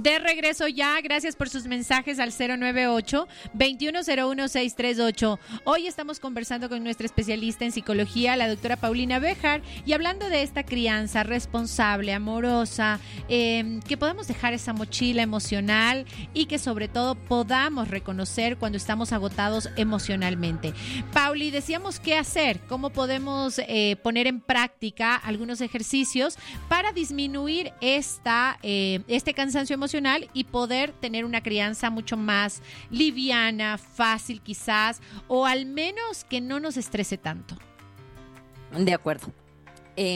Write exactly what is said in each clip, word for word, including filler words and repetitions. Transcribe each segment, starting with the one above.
De regreso ya, gracias por sus mensajes al cero nueve ocho, veintiuno cero uno, seiscientos treinta y ocho. Hoy estamos conversando con nuestra especialista en psicología, la doctora Paulina Béjar, y hablando de esta crianza responsable, amorosa, eh, que podamos dejar esa mochila emocional y que sobre todo podamos reconocer cuando estamos agotados emocionalmente. Pauli, decíamos qué hacer, cómo podemos eh, poner en práctica algunos ejercicios para disminuir esta, eh, este cansancio emocional y poder tener una crianza mucho más liviana, fácil quizás, o al menos que no nos estrese tanto. De acuerdo. Eh,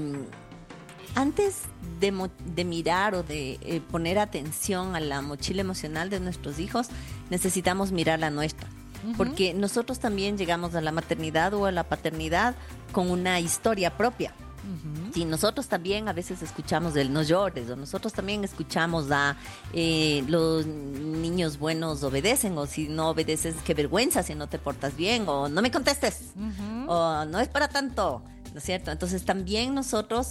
antes de, mo- de mirar o de eh, poner atención a la mochila emocional de nuestros hijos, necesitamos mirar la nuestra. Uh-huh. Porque nosotros también llegamos a la maternidad o a la paternidad con una historia propia. Uh-huh. Sí, nosotros también a veces escuchamos del no llores, o nosotros también escuchamos a eh, los niños buenos obedecen, o si no obedeces, qué vergüenza si no te portas bien, o no me contestes, uh-huh. o no es para tanto, ¿no es cierto? Entonces también nosotros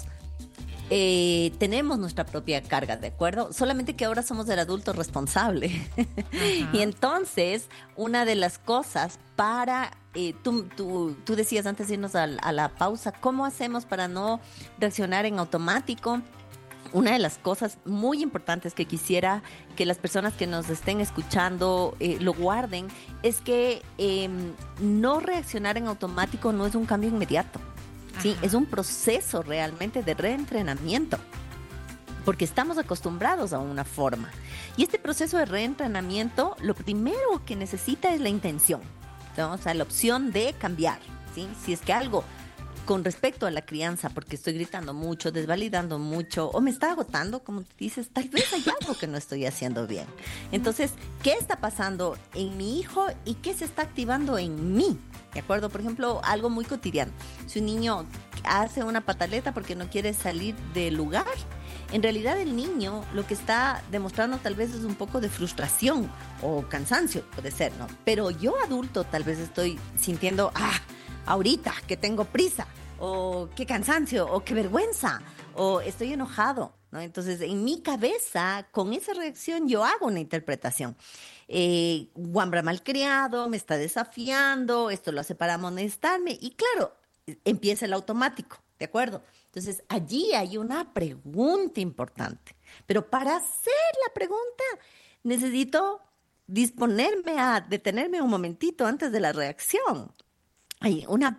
eh, tenemos nuestra propia carga, ¿de acuerdo? Solamente que ahora somos el adulto responsable. Uh-huh. Y entonces una de las cosas para... Eh, tú, tú, tú decías antes de irnos a, a la pausa, ¿cómo hacemos para no reaccionar en automático? Una de las cosas muy importantes que quisiera que las personas que nos estén escuchando eh, lo guarden es que eh, no reaccionar en automático no es un cambio inmediato, ¿sí? Es un proceso realmente de reentrenamiento, porque estamos acostumbrados a una forma. Y este proceso de reentrenamiento, lo primero que necesita es la intención. O sea, la opción de cambiar, ¿sí? Si es que algo con respecto a la crianza, porque estoy gritando mucho, desvalidando mucho, o me está agotando, como te dices, tal vez hay algo que no estoy haciendo bien. Entonces, ¿qué está pasando en mi hijo y qué se está activando en mí? ¿De acuerdo? Por ejemplo, algo muy cotidiano. Si un niño hace una pataleta porque no quiere salir del lugar, en realidad el niño lo que está demostrando tal vez es un poco de frustración o cansancio, puede ser, ¿no? Pero yo adulto tal vez estoy sintiendo, ah, ahorita que tengo prisa, o qué cansancio, o qué vergüenza, o estoy enojado, ¿no? Entonces en mi cabeza, con esa reacción yo hago una interpretación. Eh, Wambra malcriado, me está desafiando, esto lo hace para amonestarme, y claro, empieza el automático, ¿de acuerdo? Entonces, allí hay una pregunta importante. Pero para hacer la pregunta, necesito disponerme a detenerme un momentito antes de la reacción. Hay una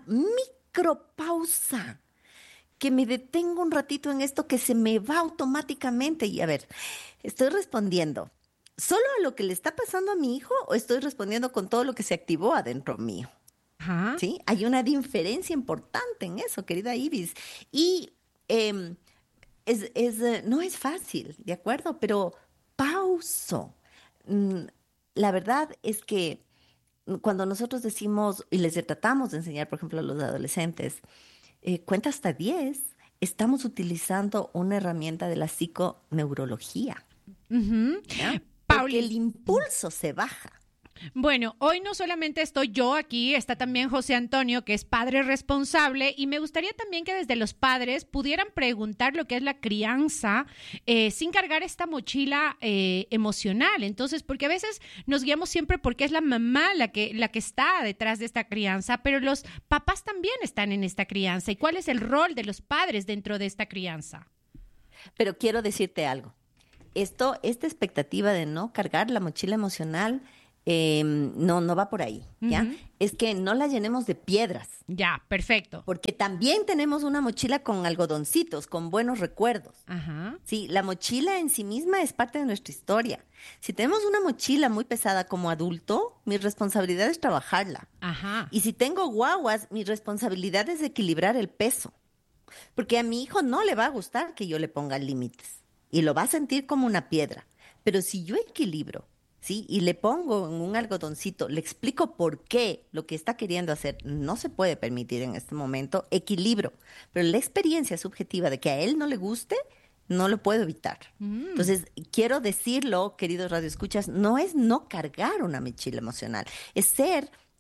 micropausa que me detengo un ratito en esto que se me va automáticamente. Y a ver, ¿estoy respondiendo solo a lo que le está pasando a mi hijo o estoy respondiendo con todo lo que se activó adentro mío? Ajá. ¿Sí? Hay una diferencia importante en eso, querida Ibis. Y eh, es, es, no es fácil, ¿de acuerdo? Pero pauso. Mm, la verdad es que cuando nosotros decimos y les tratamos de enseñar, por ejemplo, a los adolescentes, eh, cuenta hasta diez, estamos utilizando una herramienta de la psiconeurología. Uh-huh. Porque el impulso se baja. Bueno, hoy no solamente estoy yo aquí, está también José Antonio, que es padre responsable, y me gustaría también que desde los padres pudieran preguntar lo que es la crianza eh, sin cargar esta mochila eh, emocional. Entonces, porque a veces nos guiamos siempre porque es la mamá la que, la que está detrás de esta crianza, pero los papás también están en esta crianza. ¿Y cuál es el rol de los padres dentro de esta crianza? Pero quiero decirte algo. Esto, esta expectativa de no cargar la mochila emocional Eh, no, no va por ahí, ¿ya? Uh-huh. Es que no la llenemos de piedras. Ya, perfecto. Porque también tenemos una mochila con algodoncitos, con buenos recuerdos. Ajá. Sí, la mochila en sí misma es parte de nuestra historia. Si tenemos una mochila muy pesada como adulto, mi responsabilidad es trabajarla. Ajá. Y si tengo guaguas, mi responsabilidad es equilibrar el peso. Porque a mi hijo no le va a gustar que yo le ponga límites. Y lo va a sentir como una piedra. Pero si yo equilibro, ¿sí? Y le pongo en un algodoncito, le explico por qué lo que está queriendo hacer no se puede permitir en este momento, equilibro. Pero la experiencia subjetiva de que a él no le guste, no lo puedo evitar. Mm. Entonces, quiero decirlo, queridos radioescuchas, no es no cargar una mochila emocional, es ser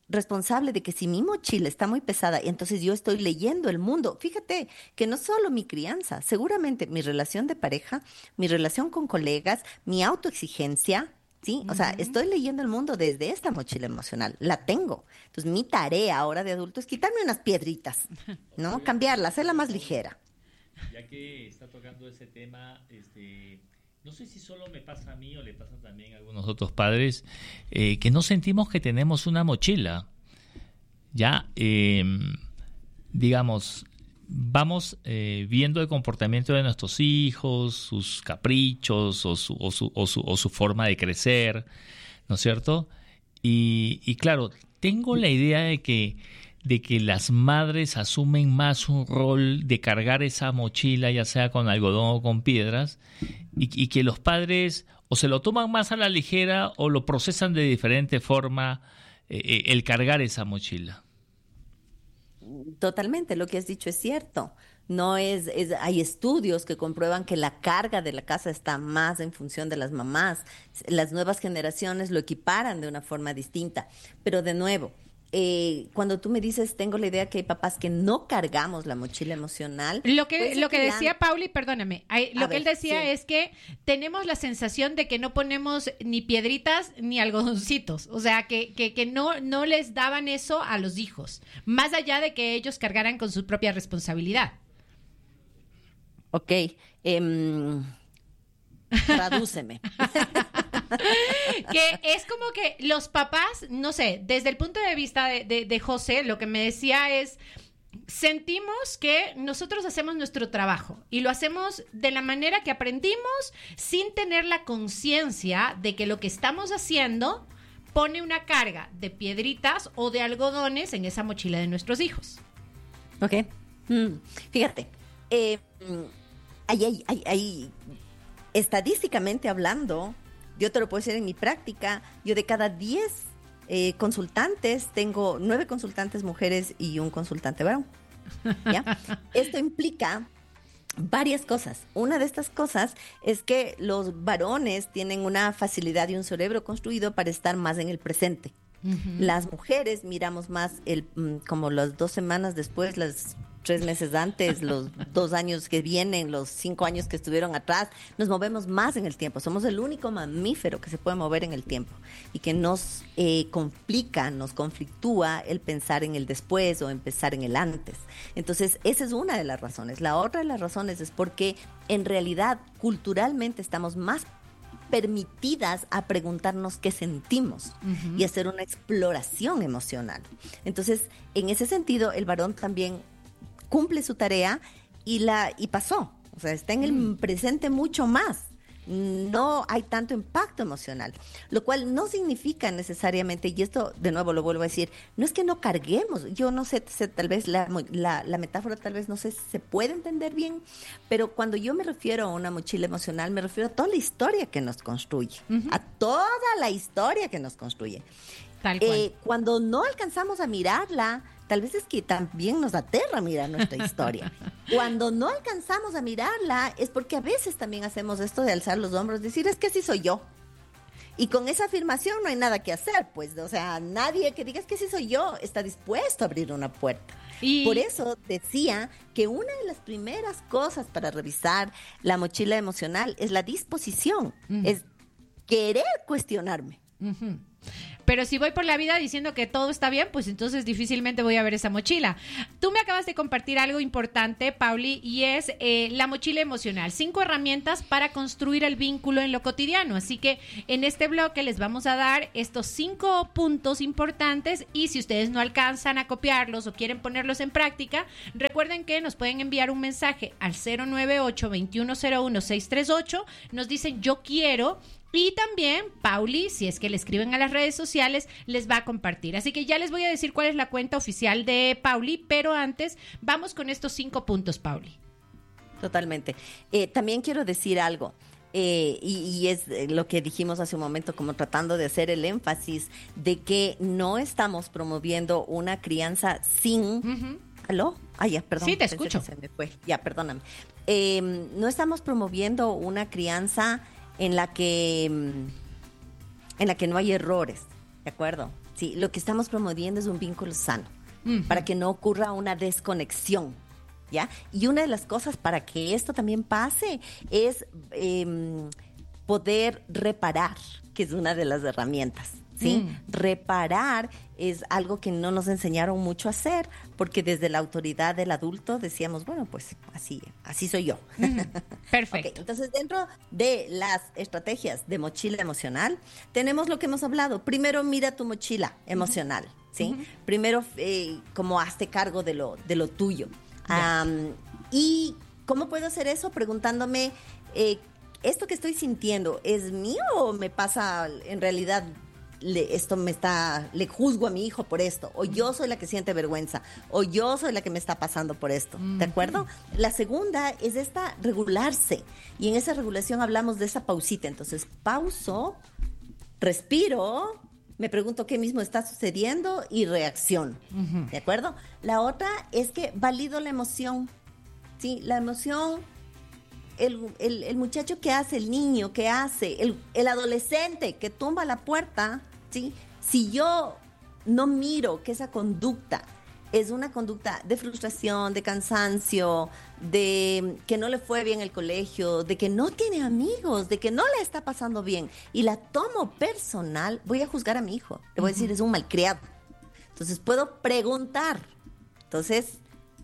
responsable de que si mi mochila está muy pesada, entonces yo estoy leyendo el mundo. Fíjate que no solo mi crianza, seguramente mi relación de pareja, mi relación con colegas, mi autoexigencia, ¿sí? O sea, estoy leyendo el mundo desde esta mochila emocional, la tengo. Entonces, mi tarea ahora de adulto es quitarme unas piedritas, ¿no? Cambiarla, hacerla más ligera. Ya que está tocando ese tema, este, no sé si solo me pasa a mí o le pasa también a algunos otros padres, eh, que no sentimos que tenemos una mochila. Ya, eh, digamos, vamos eh, viendo el comportamiento de nuestros hijos, sus caprichos o su, o su, o su, o su forma de crecer, ¿no es cierto? Y, y claro, tengo la idea de que, de que las madres asumen más un rol de cargar esa mochila, ya sea con algodón o con piedras, y, y que los padres o se lo toman más a la ligera o lo procesan de diferente forma, eh, el cargar esa mochila. Totalmente, lo que has dicho es cierto. No es, es, hay estudios que comprueban que la carga de la casa está más en función de las mamás. Las nuevas generaciones lo equiparan de una forma distinta. Pero de nuevo, eh, cuando tú me dices, tengo la idea que hay papás que no cargamos la mochila emocional. Lo que, lo que decía Pauli, perdóname, hay, lo A que ver, él decía sí. es que tenemos la sensación de que no ponemos ni piedritas ni algodoncitos, o sea, que, que, que no, no les daban eso a los hijos, más allá de que ellos cargaran con su propia responsabilidad. Ok, eh, tradúceme. Que es como que los papás, no sé, desde el punto de vista de, de, de José, lo que me decía es, sentimos que nosotros hacemos nuestro trabajo y lo hacemos de la manera que aprendimos sin tener la conciencia de que lo que estamos haciendo pone una carga de piedritas o de algodones en esa mochila de nuestros hijos. Ok, mm, fíjate, eh, hay, hay, hay, hay, estadísticamente hablando, yo te lo puedo decir en mi práctica, yo de cada diez eh, consultantes tengo nueve consultantes mujeres y un consultante varón. ¿Ya? Esto implica varias cosas. Una de estas cosas es que los varones tienen una facilidad y un cerebro construido para estar más en el presente. Uh-huh. Las mujeres miramos más el como las dos semanas después, las tres meses antes, los dos años que vienen, los cinco años que estuvieron atrás, nos movemos más en el tiempo. Somos el único mamífero que se puede mover en el tiempo y que nos eh, complica, nos conflictúa el pensar en el después o en pensar en el antes. Entonces, esa es una de las razones. La otra de las razones es porque en realidad culturalmente estamos más permitidas a preguntarnos qué sentimos uh-huh. y hacer una exploración emocional. Entonces, en ese sentido, el varón también cumple su tarea y la y pasó, o sea, está en el mm. presente mucho más. No hay tanto impacto emocional, lo cual no significa necesariamente, y esto de nuevo lo vuelvo a decir, no es que no carguemos, yo no sé, sé tal vez la, la, la metáfora tal vez no sé si se puede entender bien, pero cuando yo me refiero a una mochila emocional, me refiero a toda la historia que nos construye, uh-huh. a toda la historia que nos construye. Tal cual. Eh, cuando no alcanzamos a mirarla, tal vez es que también nos aterra mirar nuestra historia. Cuando no alcanzamos a mirarla es porque a veces también hacemos esto de alzar los hombros, decir, es que así soy yo. Y con esa afirmación no hay nada que hacer, pues, o sea, nadie que diga es que así soy yo está dispuesto a abrir una puerta. Y por eso decía que una de las primeras cosas para revisar la mochila emocional es la disposición, uh-huh. es querer cuestionarme. Uh-huh. Pero si voy por la vida diciendo que todo está bien, pues entonces difícilmente voy a ver esa mochila. Tú me acabas de compartir algo importante, Pauli, y es eh, la mochila emocional. Cinco herramientas para construir el vínculo en lo cotidiano. Así que en este bloque les vamos a dar estos cinco puntos importantes y si ustedes no alcanzan a copiarlos o quieren ponerlos en práctica, recuerden que nos pueden enviar un mensaje al cero nueve ocho, veintiuno cero uno, seiscientos treinta y ocho. Nos dicen yo quiero. Y también Pauli, si es que le escriben a las redes sociales, les va a compartir. Así que ya les voy a decir cuál es la cuenta oficial de Pauli, pero antes vamos con estos cinco puntos, Pauli. Totalmente. Eh, también quiero decir algo, eh, y, y es lo que dijimos hace un momento, como tratando de hacer el énfasis de que no estamos promoviendo una crianza sin... Uh-huh. ¿Aló? Ah, ya, perdón. Sí, te escucho. Se me fue. Ya, perdóname. Eh, no estamos promoviendo una crianza en la que en la que no hay errores, ¿de acuerdo? Sí, lo que estamos promoviendo es un vínculo sano, Ujú. para que no ocurra una desconexión, ¿ya? Y una de las cosas para que esto también pase es em, poder reparar, que es una de las herramientas, ¿sí? Mm. Reparar es algo que no nos enseñaron mucho a hacer, porque desde la autoridad del adulto decíamos, bueno, pues así, así soy yo. Mm. Perfecto. Ok, entonces, dentro de las estrategias de mochila emocional, tenemos lo que hemos hablado. Primero, mira tu mochila emocional, ¿sí? Ujú. Primero, eh, como hazte cargo de lo, de lo tuyo. Ya. Am, ¿Y cómo puedo hacer eso? Preguntándome, eh, ¿esto que estoy sintiendo es mío o me pasa en realidad? Le, esto me está, le juzgo a mi hijo por esto, o yo soy la que siente vergüenza, o yo soy la que me está pasando por esto, ¿de acuerdo? La segunda es esta regularse, y en esa regulación hablamos de esa pausita. Entonces, pauso, respiro, me pregunto qué mismo está sucediendo y reacciono, Ujú. ¿de acuerdo? La otra es que valido la emoción, ¿sí? La emoción, el, el, el muchacho que hace, el niño que hace, el, el adolescente que tumba la puerta, ¿sí? Si yo no miro que esa conducta es una conducta de frustración, de cansancio, de que no le fue bien el colegio, de que no tiene amigos, de que no le está pasando bien, y la tomo personal, voy a juzgar a mi hijo. Le voy a decir, es un malcriado. Entonces, puedo preguntar. Entonces,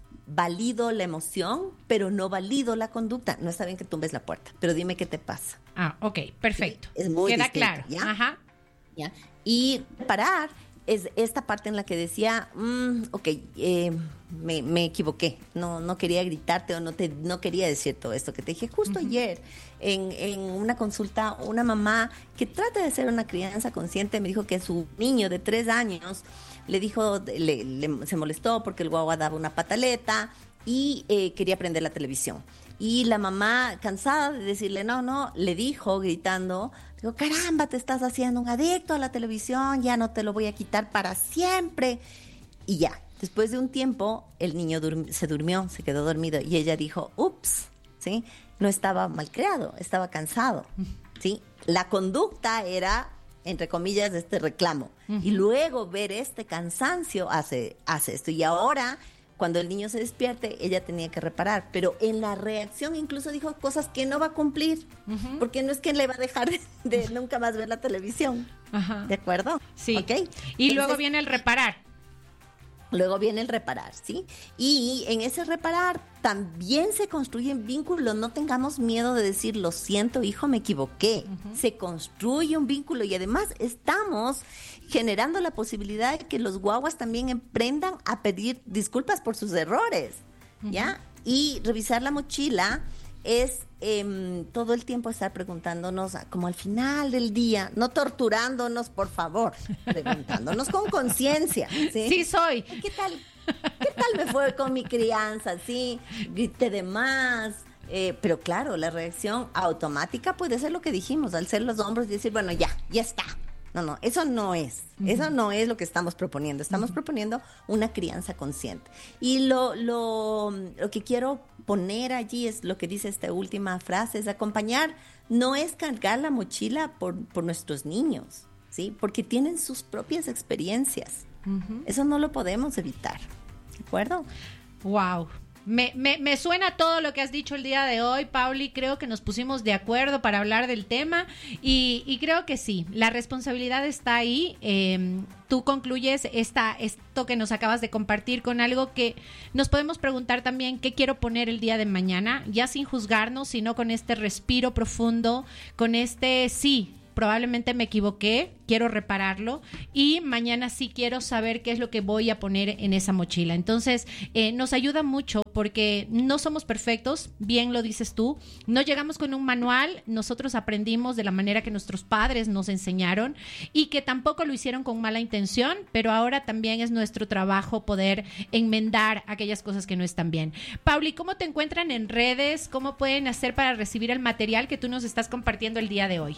valido la emoción, pero no valido la conducta. No está bien que tumbes la puerta, pero dime qué te pasa. Ah, ok, perfecto. Sí, es muy Queda distinto, claro. ¿ya? Ajá. ¿Ya? Y parar es esta parte en la que decía, mm, ok, eh, me, me equivoqué, no, no quería gritarte o no, te, no quería decir todo esto que te dije. Justo uh-huh. ayer, en, en una consulta, una mamá que trata de hacer una crianza consciente me dijo que su niño de tres años le dijo, le, le, se molestó porque el guagua daba una pataleta y eh, quería prender la televisión. Y la mamá, cansada de decirle no, no, le dijo gritando, digo, caramba, te estás haciendo un adicto a la televisión, ya no te lo voy a quitar para siempre. Y ya, después de un tiempo, el niño dur- se durmió, se quedó dormido y ella dijo, ups, ¿sí? No estaba malcriado, estaba cansado, ¿sí? La conducta era, entre comillas, de este reclamo. Uh-huh. Y luego ver este cansancio hace, hace esto. Y ahora, cuando el niño se despierte, ella tenía que reparar. Pero en la reacción incluso dijo cosas que no va a cumplir. Uh-huh. Porque no es que le va a dejar de, de nunca más ver la televisión. Ajá. ¿De acuerdo? Sí. ¿Okay? Y Entonces, luego viene el reparar. Luego viene el reparar, ¿sí? Y en ese reparar también se construyen vínculos. No tengamos miedo de decir, lo siento, hijo, me equivoqué. Uh-huh. Se construye un vínculo y además estamos generando la posibilidad de que los guaguas también emprendan a pedir disculpas por sus errores, ¿ya? Uh-huh. Y revisar la mochila es eh, todo el tiempo estar preguntándonos, como al final del día, no torturándonos, por favor, preguntándonos con conciencia. ¿Sí? Sí soy. ¿Qué tal? ¿Qué tal me fue con mi crianza? Sí, grité de más. Eh, pero claro, la reacción automática puede ser lo que dijimos, alzar los hombros y decir, bueno, ya, ya está. No, no, eso no es, uh-huh. eso no es lo que estamos proponiendo. Estamos uh-huh. proponiendo una crianza consciente. Y lo, lo, lo que quiero poner allí es lo que dice esta última frase, es acompañar, no es cargar la mochila por, por nuestros niños, ¿sí? Porque tienen sus propias experiencias. Uh-huh. Eso no lo podemos evitar, ¿de acuerdo? Wow. Me, me, me suena todo lo que has dicho el día de hoy, Pauli. Creo que nos pusimos de acuerdo para hablar del tema y, y creo que sí, la responsabilidad está ahí. Eh, tú concluyes esta, esto que nos acabas de compartir con algo que nos podemos preguntar también, ¿qué quiero poner el día de mañana? Ya sin juzgarnos, sino con este respiro profundo, con este sí. Probablemente me equivoqué, quiero repararlo y mañana sí quiero saber qué es lo que voy a poner en esa mochila. Entonces, eh, nos ayuda mucho porque no somos perfectos, bien lo dices tú, no llegamos con un manual, nosotros aprendimos de la manera que nuestros padres nos enseñaron y que tampoco lo hicieron con mala intención, pero ahora también es nuestro trabajo poder enmendar aquellas cosas que no están bien. Pauli, ¿cómo te encuentran en redes? ¿Cómo pueden hacer para recibir el material que tú nos estás compartiendo el día de hoy?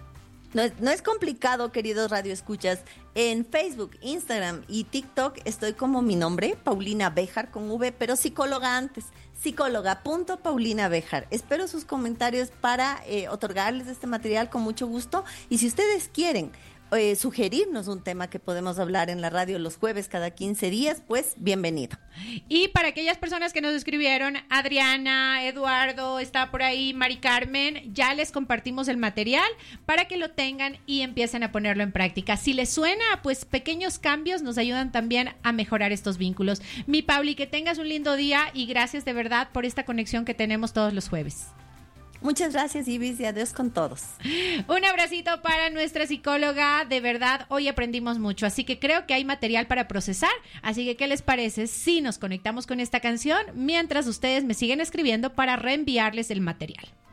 No es, no es complicado, queridos radioescuchas. En Facebook, Instagram y TikTok estoy como mi nombre, Paulina Béjar con V, pero psicóloga antes, psicóloga punto Paulina Béjar. Espero sus comentarios para eh, otorgarles este material con mucho gusto. Y si ustedes quieren eh, sugerirnos un tema que podemos hablar en la radio los jueves cada quince días, pues bienvenido. Y para aquellas personas que nos escribieron, Adriana, Eduardo, está por ahí, Mari Carmen, ya les compartimos el material para que lo tengan y empiecen a ponerlo en práctica. Si les suena, pues pequeños cambios nos ayudan también a mejorar estos vínculos. Mi Pauli, que tengas un lindo día y gracias de verdad por esta conexión que tenemos todos los jueves. Muchas gracias, Ibis, y adiós con todos. Un abracito para nuestra psicóloga. De verdad, hoy aprendimos mucho, así que creo que hay material para procesar. Así que, ¿qué les parece si nos conectamos con esta canción mientras ustedes me siguen escribiendo para reenviarles el material?